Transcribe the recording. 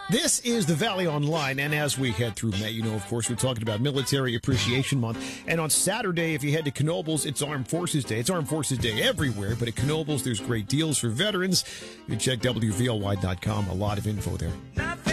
This is the Valley Online, and as we head through May, of course, we're talking about Military Appreciation Month. And on Saturday, if you head to Knoebels, it's Armed Forces Day. It's Armed Forces Day everywhere, but at Knoebels, there's great deals for veterans. You can check WVLY.com. A lot of info there.